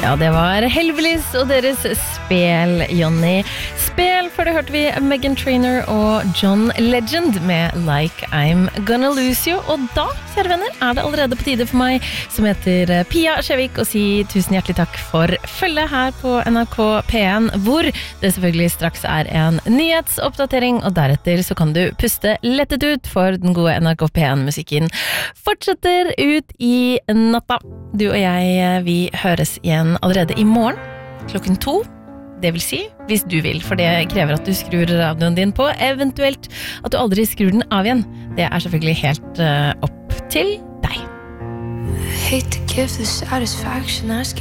Ja, det var Helvelis og deres Spel, Jonny. Spel, før det hørte vi Meghan Trainor og John Legend med Like I'm Gonna Lose You. Og da, kjære venner, det allerede på tide for meg, som heter Pia Skjevik, å si tusen hjertelig takk for følget her på NRK P1, hvor det selvfølgelig straks en nyhetsoppdatering, og deretter så kan du puste lettet ut, for den gode NRK P1-musikken fortsetter ut i natta. Du og jeg, vi høres igjen allerede i morgen, 2:00. Det vil si, hvis du vil, for det krever at du skrur radioen din på, eventuelt at du aldri skrur den av igjen. Det selvfølgelig helt opp til deg. I hate to give the satisfaction asking